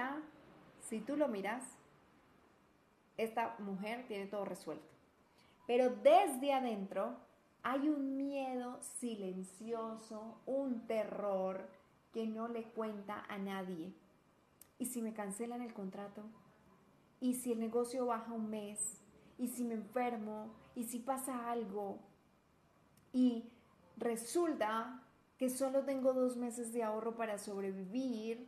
afuera, si tú lo miras, esta mujer tiene todo resuelto. Pero desde adentro hay un miedo silencioso, un terror que no le cuenta a nadie. ¿Y si me cancelan el contrato? ¿Y si el negocio baja un mes? ¿Y si me enfermo? ¿Y si pasa algo? Y resulta que solo tengo 2 meses de ahorro para sobrevivir.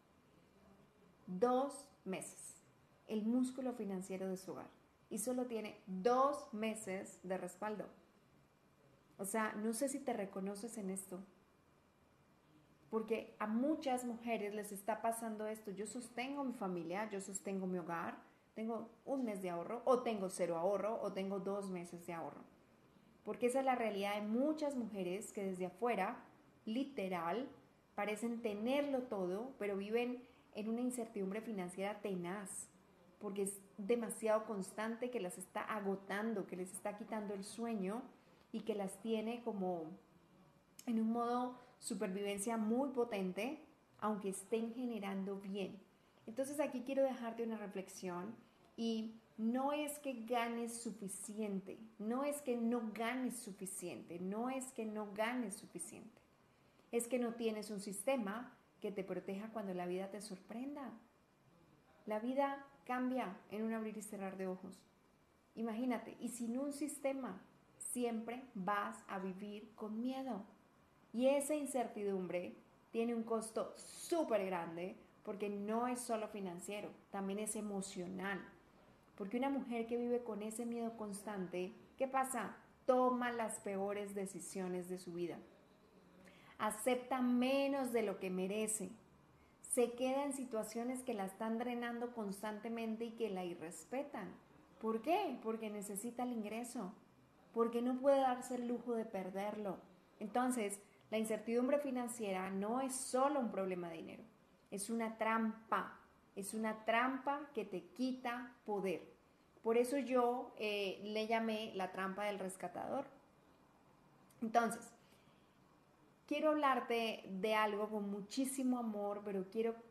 2 meses. El músculo financiero de su hogar. Y solo tiene 2 meses de respaldo. O sea, no sé si te reconoces en esto. Porque a muchas mujeres les está pasando esto. Yo sostengo mi familia, yo sostengo mi hogar, tengo un mes de ahorro, o tengo 0 ahorro, o tengo 2 meses de ahorro. Porque esa es la realidad de muchas mujeres que desde afuera, literal, parecen tenerlo todo, pero viven en una incertidumbre financiera tenaz, porque es demasiado constante, que las está agotando, que les está quitando el sueño y que las tiene como en un modo supervivencia muy potente, aunque estén generando bien. Entonces aquí quiero dejarte una reflexión y no es que ganes suficiente, no es que no ganes suficiente, no es que no ganes suficiente. Es que no tienes un sistema que te proteja cuando la vida te sorprenda. La vida cambia en un abrir y cerrar de ojos. Imagínate, y sin un sistema siempre vas a vivir con miedo. Y esa incertidumbre tiene un costo súper grande porque no es solo financiero, también es emocional. Porque una mujer que vive con ese miedo constante, ¿qué pasa? Toma las peores decisiones de su vida. Acepta menos de lo que merece. Se queda en situaciones que la están drenando constantemente y que la irrespetan. ¿Por qué? Porque necesita el ingreso. Porque no puede darse el lujo de perderlo. Entonces, la incertidumbre financiera no es solo un problema de dinero. Es una trampa. Es una trampa que te quita poder. Por eso yo le llamé la trampa del rescatador. Entonces, quiero hablarte de algo con muchísimo amor, pero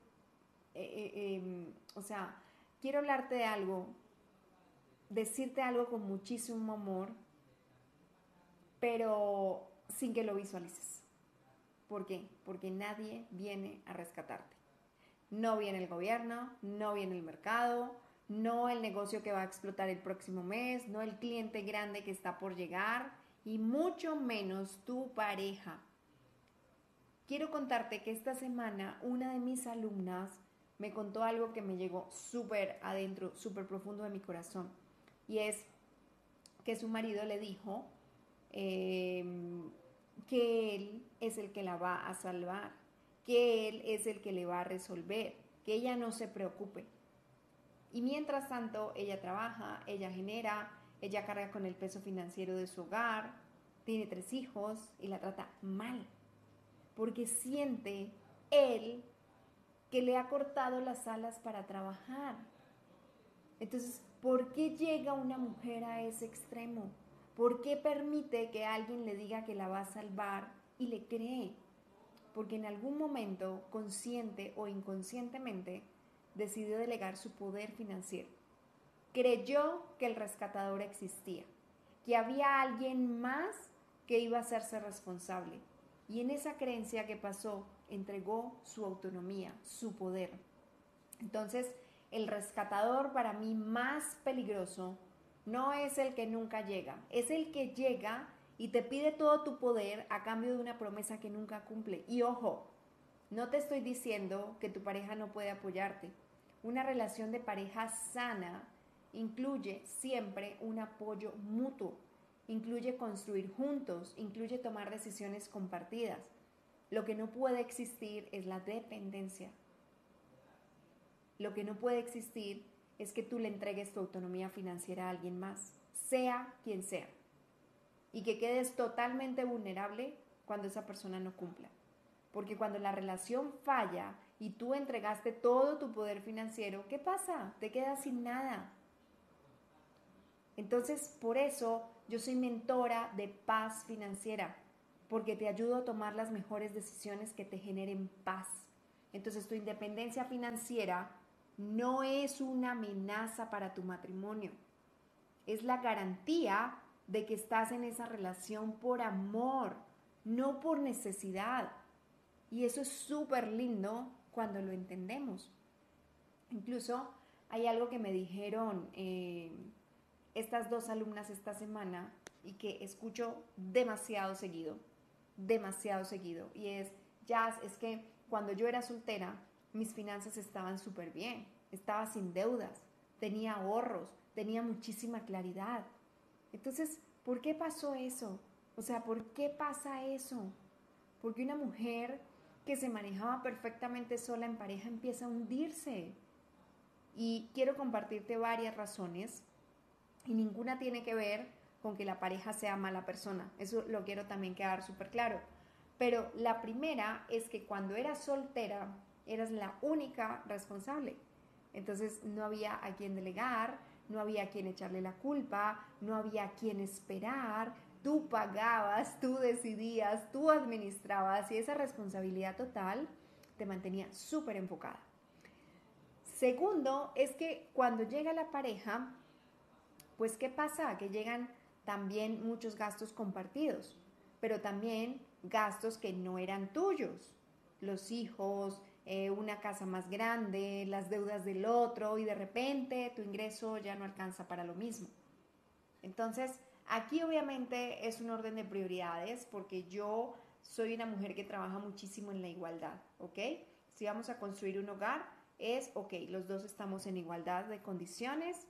o sea, quiero hablarte de algo, decirte algo con muchísimo amor, pero sin que lo visualices. ¿Por qué? Porque nadie viene a rescatarte. No viene el gobierno, no viene el mercado, no el negocio que va a explotar el próximo mes, no el cliente grande que está por llegar y mucho menos tu pareja. Quiero contarte que esta semana una de mis alumnas me contó algo que me llegó súper adentro, súper profundo de mi corazón. Y es que su marido le dijo eh, que él es el que la va a salvar, que él es el que le va a resolver, que ella no se preocupe. Y mientras tanto, ella trabaja, ella genera, ella carga con el peso financiero de su hogar, tiene 3 hijos y la trata mal, porque siente él que le ha cortado las alas para trabajar. Entonces, ¿por qué llega una mujer a ese extremo? ¿Por qué permite que alguien le diga que la va a salvar y le cree? Porque en algún momento, consciente o inconscientemente, decidió delegar su poder financiero. Creyó que el rescatador existía, que había alguien más que iba a hacerse responsable. Y en esa creencia que pasó, entregó su autonomía, su poder. Entonces, el rescatador para mí más peligroso no es el que nunca llega, es el que llega y te pide todo tu poder a cambio de una promesa que nunca cumple. Y ojo, no te estoy diciendo que tu pareja no puede apoyarte. Una relación de pareja sana incluye siempre un apoyo mutuo, incluye construir juntos, incluye tomar decisiones compartidas. Lo que no puede existir es la dependencia. Lo que no puede existir es que tú le entregues tu autonomía financiera a alguien más, sea quien sea, y que quedes totalmente vulnerable cuando esa persona no cumpla. Porque cuando la relación falla y tú entregaste todo tu poder financiero, ¿qué pasa? Te quedas sin nada. Entonces, por eso yo soy mentora de paz financiera, porque te ayudo a tomar las mejores decisiones que te generen paz. Entonces tu independencia financiera no es una amenaza para tu matrimonio, es la garantía de que estás en esa relación por amor, no por necesidad. Y eso es súper lindo cuando lo entendemos. Incluso hay algo que me dijeron estas dos alumnas esta semana y que escucho demasiado seguido, y es, Jazz, es que cuando yo era soltera, mis finanzas estaban súper bien, estaba sin deudas, tenía ahorros, tenía muchísima claridad. Entonces, ¿por qué pasó eso? O sea, ¿por qué pasa eso? Porque una mujer que se manejaba perfectamente sola en pareja empieza a hundirse. Y quiero compartirte varias razones y ninguna tiene que ver con que la pareja sea mala persona. Eso lo quiero también quedar súper claro. Pero la primera es que cuando eras soltera, eras la única responsable. Entonces no había a quien delegar, no había a quien echarle la culpa, no había a quien esperar. Tú pagabas, tú decidías, tú administrabas y esa responsabilidad total te mantenía súper enfocada. Segundo, es que cuando llega la pareja, pues ¿qué pasa? Que llegan también muchos gastos compartidos, pero también gastos que no eran tuyos. Los hijos, una casa más grande, las deudas del otro y de repente tu ingreso ya no alcanza para lo mismo. Entonces, aquí obviamente es un orden de prioridades porque yo soy una mujer que trabaja muchísimo en la igualdad, ¿ok? Si vamos a construir un hogar, es, ok, los dos estamos en igualdad de condiciones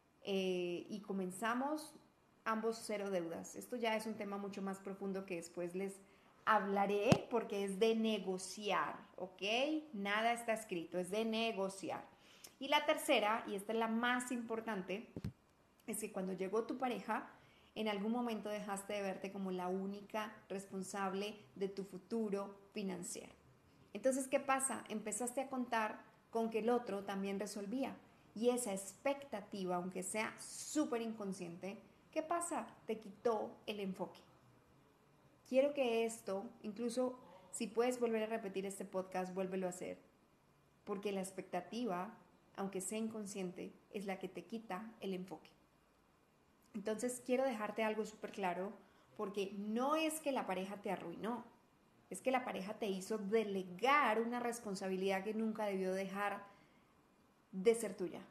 y comenzamos ambos cero deudas. Esto ya es un tema mucho más profundo que después les hablaré porque es de negociar, ¿ok? Nada está escrito, es de negociar. Y la tercera, y esta es la más importante, es que cuando llegó tu pareja, en algún momento dejaste de verte como la única responsable de tu futuro financiero. Entonces, ¿qué pasa? Empezaste a contar con que el otro también resolvía. Y esa expectativa, aunque sea súper inconsciente, ¿qué pasa? Te quitó el enfoque. Quiero que esto, incluso si puedes volver a repetir este podcast, vuélvelo a hacer. Porque la expectativa, aunque sea inconsciente, es la que te quita el enfoque. Entonces quiero dejarte algo súper claro, porque no es que la pareja te arruinó, es que la pareja te hizo delegar una responsabilidad que nunca debió dejar de ser tuya.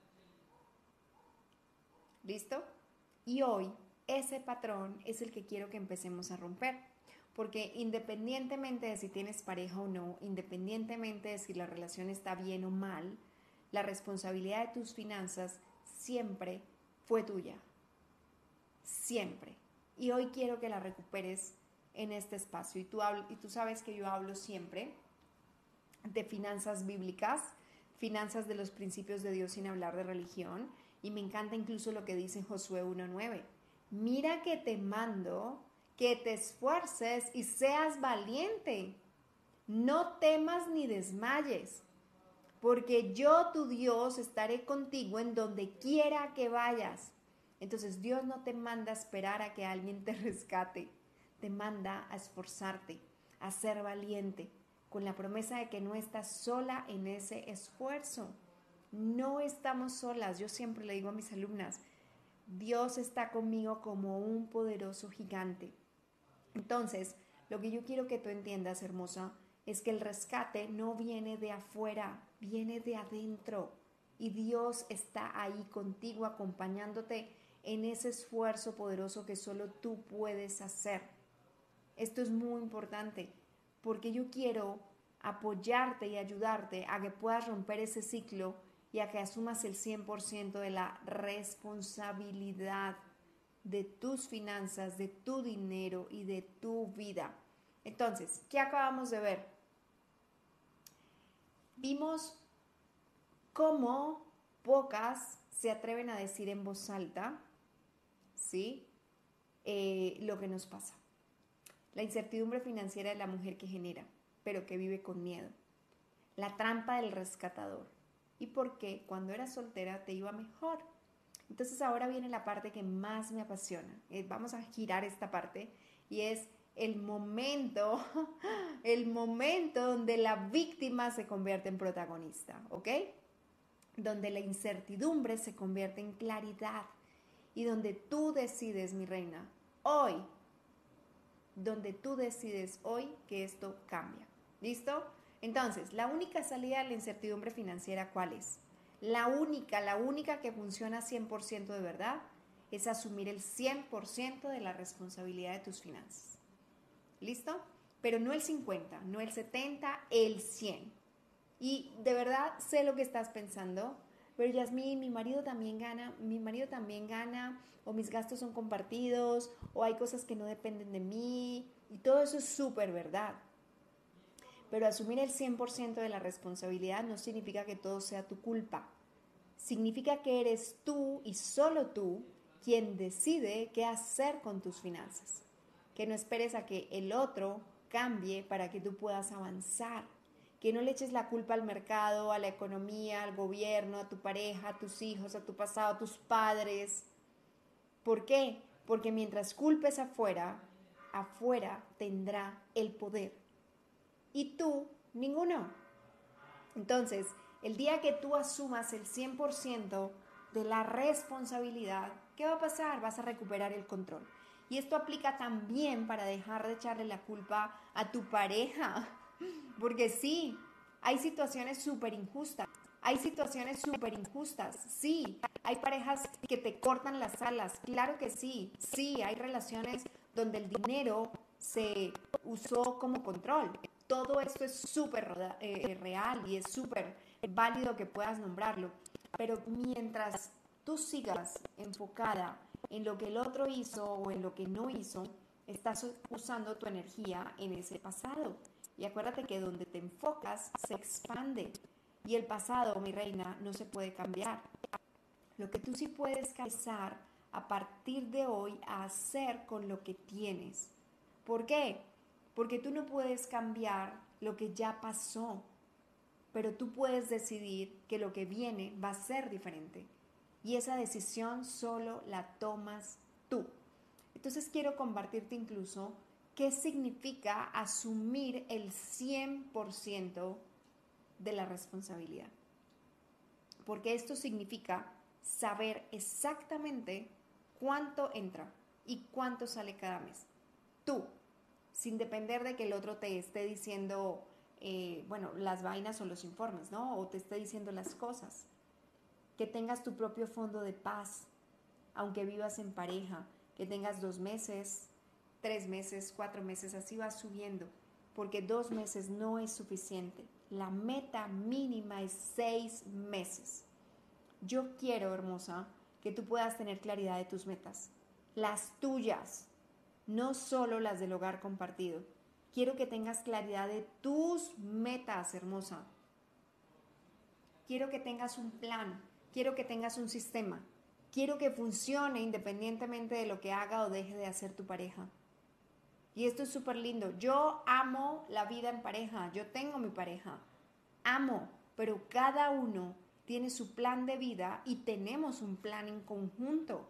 ¿Listo? Y hoy ese patrón es el que quiero que empecemos a romper, porque independientemente de si tienes pareja o no, independientemente de si la relación está bien o mal, la responsabilidad de tus finanzas siempre fue tuya. Siempre. Y hoy quiero que la recuperes en este espacio. Y tú sabes que yo hablo siempre de finanzas bíblicas, finanzas de los principios de Dios sin hablar de religión. Y me encanta incluso lo que dice Josué 1:9. Mira que te mando que te esfuerces y seas valiente. No temas ni desmayes, porque yo, tu Dios, estaré contigo en donde quiera que vayas. Entonces Dios no te manda a esperar a que alguien te rescate, te manda a esforzarte, a ser valiente, con la promesa de que no estás sola en ese esfuerzo. No estamos solas. Yo siempre le digo a mis alumnas, Dios está conmigo como un poderoso gigante. Entonces, lo que yo quiero que tú entiendas, hermosa, es que el rescate no viene de afuera, viene de adentro. Y Dios está ahí contigo, acompañándote en ese esfuerzo poderoso que solo tú puedes hacer. Esto es muy importante porque yo quiero apoyarte y ayudarte a que puedas romper ese ciclo y a que asumas el 100% de la responsabilidad de tus finanzas, de tu dinero y de tu vida. Entonces, ¿qué acabamos de ver? Vimos cómo pocas se atreven a decir en voz alta, ¿sí? Lo que nos pasa. La incertidumbre financiera de la mujer que genera, pero que vive con miedo. La trampa del rescatador. Y por qué cuando eras soltera te iba mejor. Entonces ahora viene la parte que más me apasiona. Vamos a girar esta parte y es el momento, el momento donde la víctima se convierte en protagonista, ¿ok? Donde la incertidumbre se convierte en claridad y donde tú decides, mi reina, hoy, donde tú decides hoy que esto cambia. ¿Listo? Entonces, la única salida de la incertidumbre financiera, ¿cuál es? La única que funciona 100% de verdad es asumir el 100% de la responsabilidad de tus finanzas. ¿Listo? Pero no el 50, no el 70, el 100. Y de verdad sé lo que estás pensando, pero Yasmín, mi marido también gana, o mis gastos son compartidos, o hay cosas que no dependen de mí, y todo eso es súper verdad. Pero asumir el 100% de la responsabilidad no significa que todo sea tu culpa. Significa que eres tú y solo tú quien decide qué hacer con tus finanzas. Que no esperes a que el otro cambie para que tú puedas avanzar. Que no le eches la culpa al mercado, a la economía, al gobierno, a tu pareja, a tus hijos, a tu pasado, a tus padres. ¿Por qué? Porque mientras culpes afuera, afuera tendrá el poder. Y tú, ninguno. Entonces, el día que tú asumas el 100% de la responsabilidad, ¿qué va a pasar? Vas a recuperar el control. Y esto aplica también para dejar de echarle la culpa a tu pareja. Porque sí, hay situaciones súper injustas. Hay situaciones súper injustas. Sí, hay parejas que te cortan las alas. Claro que sí. Sí, hay relaciones donde el dinero se usó como control. Todo esto es súper real y es súper válido que puedas nombrarlo. Pero mientras tú sigas enfocada en lo que el otro hizo o en lo que no hizo, estás usando tu energía en ese pasado. Y acuérdate que donde te enfocas se expande. Y el pasado, mi reina, no se puede cambiar. Lo que tú sí puedes empezar a partir de hoy a hacer con lo que tienes. ¿Por qué? Porque tú no puedes cambiar lo que ya pasó, pero tú puedes decidir que lo que viene va a ser diferente. Y esa decisión solo la tomas tú. Entonces quiero compartirte incluso qué significa asumir el 100% de la responsabilidad. Porque esto significa saber exactamente cuánto entra y cuánto sale cada mes. Tú, sin depender de que el otro te esté diciendo, las vainas o los informes, ¿no? O te esté diciendo las cosas. Que tengas tu propio fondo de paz, aunque vivas en pareja, que tengas 2 meses, 3 meses, 4 meses, así vas subiendo, porque 2 meses no es suficiente. La meta mínima es 6 meses. Yo quiero, hermosa, que tú puedas tener claridad de tus metas, las tuyas, no solo las del hogar compartido. Quiero que tengas claridad de tus metas, hermosa. Quiero que tengas un plan, quiero que tengas un sistema. Quiero que funcione independientemente de lo que haga o deje de hacer tu pareja. Y esto es súper lindo. Yo amo la vida en pareja, yo tengo mi pareja. Amo, pero cada uno tiene su plan de vida y tenemos un plan en conjunto.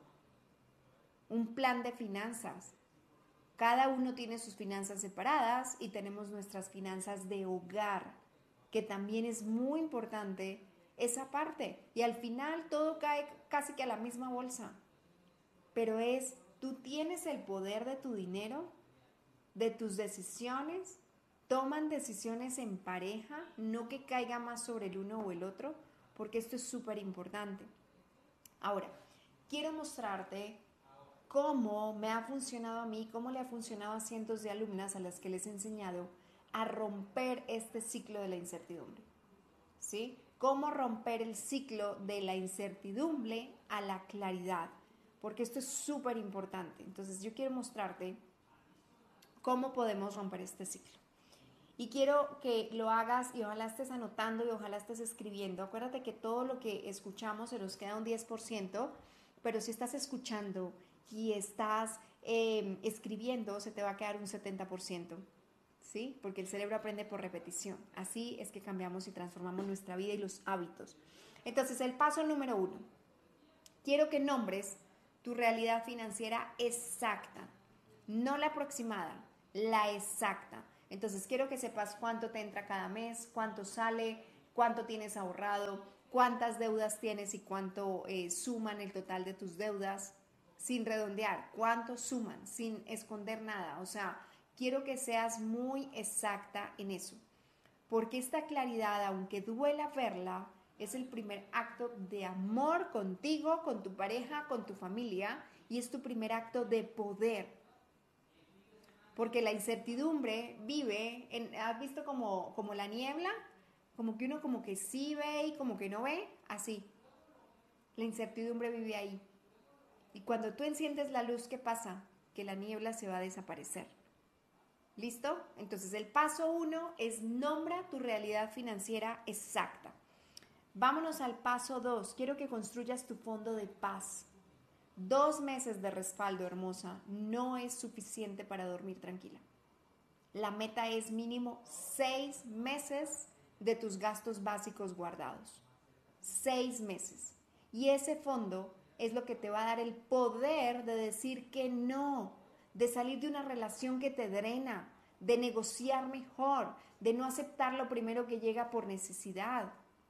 Un plan de finanzas. Cada uno tiene sus finanzas separadas y tenemos nuestras finanzas de hogar, que también es muy importante esa parte. Y al final todo cae casi que a la misma bolsa. Pero tú tienes el poder de tu dinero, de tus decisiones. Toman decisiones en pareja, no que caiga más sobre el uno o el otro, porque esto es súper importante. Ahora, quiero mostrarte cómo me ha funcionado a mí, cómo le ha funcionado a cientos de alumnas a las que les he enseñado a romper este ciclo de la incertidumbre. ¿Sí? Cómo romper el ciclo de la incertidumbre a la claridad, porque esto es súper importante. Entonces yo quiero mostrarte cómo podemos romper este ciclo. Y quiero que lo hagas y ojalá estés anotando y ojalá estés escribiendo. Acuérdate que todo lo que escuchamos se nos queda un 10%, pero si estás escuchando y estás escribiendo, se te va a quedar un 70%. ¿Sí? Porque el cerebro aprende por repetición. Así es que cambiamos y transformamos nuestra vida y los hábitos. Entonces, el paso número 1. Quiero que nombres tu realidad financiera exacta, no la aproximada, la exacta. Entonces quiero que sepas cuánto te entra cada mes, cuánto sale, cuánto tienes ahorrado, cuántas deudas tienes y cuánto suman el total de tus deudas, sin redondear, cuánto suman, sin esconder nada. O sea, quiero que seas muy exacta en eso, porque esta claridad, aunque duela verla, es el primer acto de amor contigo, con tu pareja, con tu familia, y es tu primer acto de poder. Porque la incertidumbre vive, ¿has visto como la niebla? Como que uno como que sí ve y como que no ve, así. La incertidumbre vive ahí. Y cuando tú enciendes la luz, ¿qué pasa? Que la niebla se va a desaparecer. ¿Listo? Entonces el paso 1 es nombra tu realidad financiera exacta. Vámonos al paso 2. Quiero que construyas tu fondo de paz. 2 meses de respaldo, hermosa, no es suficiente para dormir tranquila. La meta es mínimo 6 meses de tus gastos básicos guardados. 6 meses. Y ese fondo es lo que te va a dar el poder de decir que no, de salir de una relación que te drena, de negociar mejor, de no aceptar lo primero que llega por necesidad.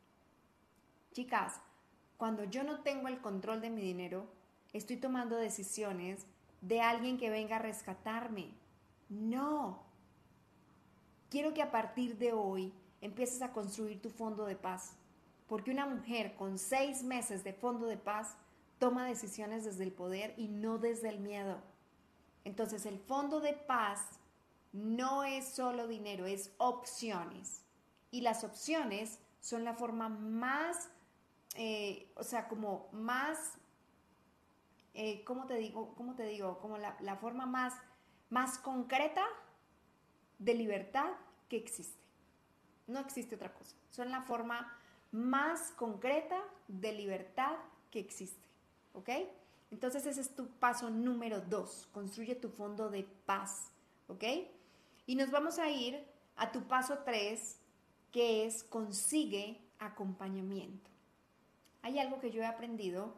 Chicas, cuando yo no tengo el control de mi dinero, estoy tomando decisiones de alguien que venga a rescatarme. No. Quiero que a partir de hoy empieces a construir tu fondo de paz, porque una mujer con 6 meses de fondo de paz toma decisiones desde el poder y no desde el miedo. Entonces el fondo de paz no es solo dinero, es opciones. Y las opciones son la forma más, como más, ¿cómo te digo? Como la forma más concreta de libertad que existe. No existe otra cosa. Son la forma más concreta de libertad que existe. ¿Ok? Entonces ese es tu paso número 2. Construye tu fondo de paz. ¿Ok? Y nos vamos a ir a tu paso 3, que es consigue acompañamiento. Hay algo que yo he aprendido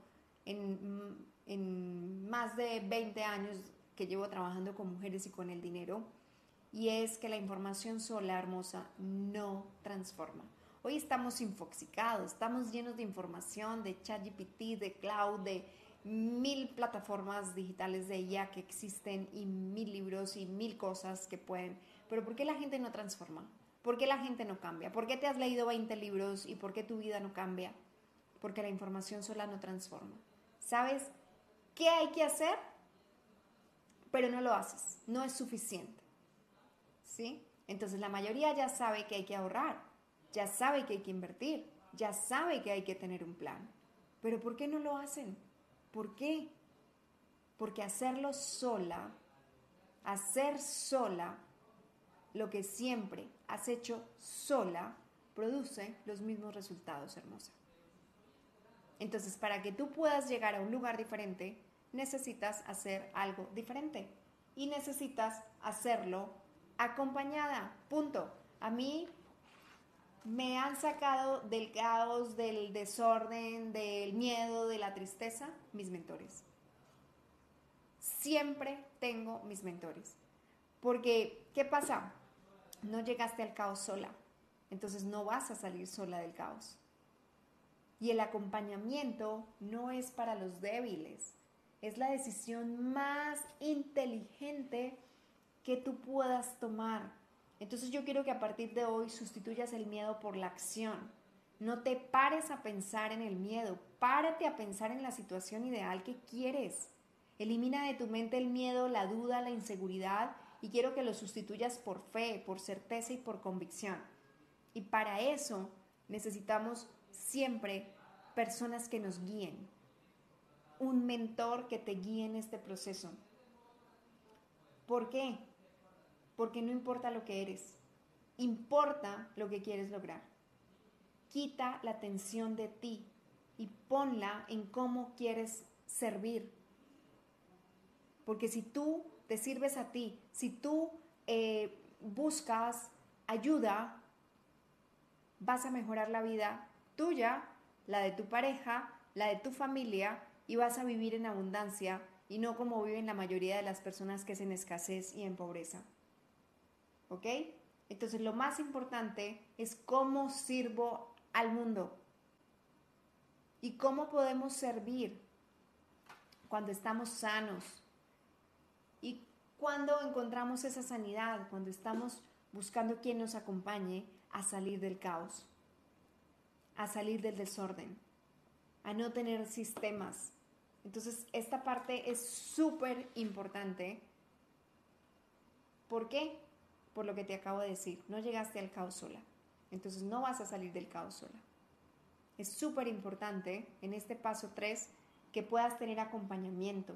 en más de 20 años que llevo trabajando con mujeres y con el dinero, y es que la información sola, hermosa, no transforma. Hoy estamos infoxicados, estamos llenos de información, de ChatGPT, de cloud, de 1000 plataformas digitales de IA que existen y 1000 libros y 1000 cosas que pueden. Pero ¿por qué la gente no transforma? ¿Por qué la gente no cambia? ¿Por qué te has leído 20 libros y por qué tu vida no cambia? Porque la información sola no transforma. ¿Sabes qué hay que hacer? Pero no lo haces, no es suficiente. ¿Sí? Entonces la mayoría ya sabe que hay que ahorrar, ya sabe que hay que invertir, ya sabe que hay que tener un plan. Pero ¿por qué no lo hacen? ¿Por qué? Porque hacer sola, lo que siempre has hecho sola, produce los mismos resultados, hermosa. Entonces, para que tú puedas llegar a un lugar diferente, necesitas hacer algo diferente y necesitas hacerlo acompañada, punto. A mí me han sacado del caos, del desorden, del miedo, de la tristeza, mis mentores. Siempre tengo mis mentores. Porque, ¿qué pasa? No llegaste al caos sola, entonces no vas a salir sola del caos. Y el acompañamiento no es para los débiles, es la decisión más inteligente que tú puedas tomar. Entonces yo quiero que a partir de hoy sustituyas el miedo por la acción. No te pares a pensar en el miedo, párate a pensar en la situación ideal que quieres. Elimina de tu mente el miedo, la duda, la inseguridad y quiero que lo sustituyas por fe, por certeza y por convicción. Y para eso necesitamos siempre personas que nos guíen, un mentor que te guíe en este proceso. ¿Por qué? Porque no importa lo que eres, importa lo que quieres lograr. Quita la atención de ti y ponla en cómo quieres servir. Porque si tú te sirves a ti, si tú buscas ayuda, vas a mejorar la vida tuya, la de tu pareja, la de tu familia y vas a vivir en abundancia y no como viven la mayoría de las personas que es en escasez y en pobreza. ¿ok? Entonces lo más importante es cómo sirvo al mundo y cómo podemos servir cuando estamos sanos y cuando encontramos esa sanidad, cuando estamos buscando quien nos acompañe a salir del caos, a salir del desorden, a no tener sistemas. Entonces, esta parte es súper importante. ¿Por qué? Por lo que te acabo de decir, no llegaste al caos sola. Entonces, no vas a salir del caos sola. Es súper importante en este paso 3 que puedas tener acompañamiento.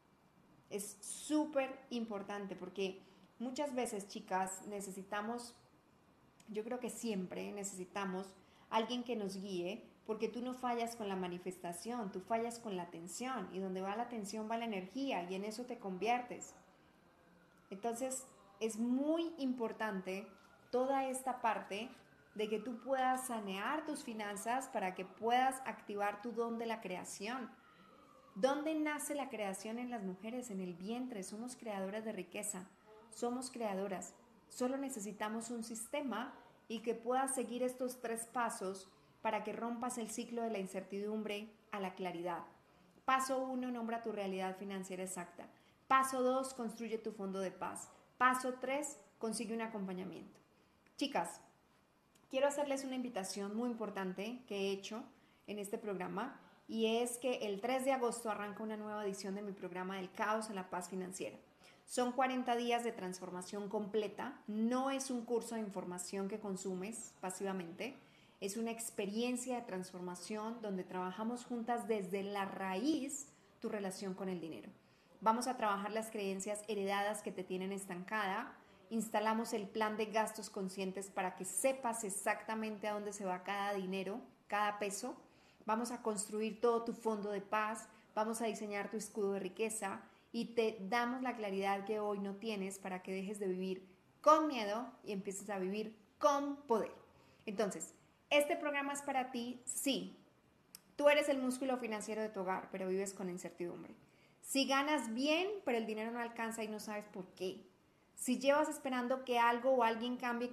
Es súper importante porque muchas veces, chicas, necesitamos, yo creo que siempre necesitamos alguien que nos guíe, porque tú no fallas con la manifestación, tú fallas con la atención, y donde va la atención va la energía, y en eso te conviertes. Entonces, es muy importante toda esta parte de que tú puedas sanear tus finanzas para que puedas activar tu don de la creación. ¿Dónde nace la creación en las mujeres? En el vientre. Somos creadoras de riqueza, somos creadoras. Solo necesitamos un sistema y que puedas seguir estos 3 pasos para que rompas el ciclo de la incertidumbre a la claridad. Paso 1, nombra tu realidad financiera exacta. Paso 2, construye tu fondo de paz. Paso 3, consigue un acompañamiento. Chicas, quiero hacerles una invitación muy importante que he hecho en este programa, y es que el 3 de agosto arranca una nueva edición de mi programa Del Caos a la Paz Financiera. Son 40 días de transformación completa, no es un curso de información que consumes pasivamente, es una experiencia de transformación donde trabajamos juntas desde la raíz tu relación con el dinero. Vamos a trabajar las creencias heredadas que te tienen estancada, instalamos el plan de gastos conscientes para que sepas exactamente a dónde se va cada dinero, cada peso. Vamos a construir todo tu fondo de paz, vamos a diseñar tu escudo de riqueza y te damos la claridad que hoy no tienes para que dejes de vivir con miedo y empieces a vivir con poder. Entonces, este programa es para ti, sí. Tú eres el músculo financiero de tu hogar, pero vives con incertidumbre. Si ganas bien, pero el dinero no alcanza y no sabes por qué. Si llevas esperando que algo o alguien cambie,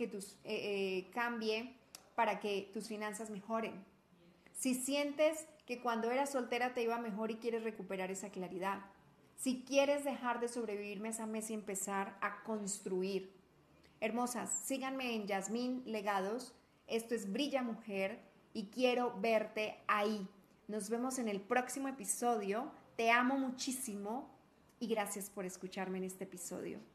cambie para que tus finanzas mejoren. Si sientes que cuando eras soltera te iba mejor y quieres recuperar esa claridad. Si quieres dejar de sobrevivir mes a mes y empezar a construir. Hermosas, síganme en Yasmín Legados. Esto es Brilla Mujer y quiero verte ahí. Nos vemos en el próximo episodio. Te amo muchísimo y gracias por escucharme en este episodio.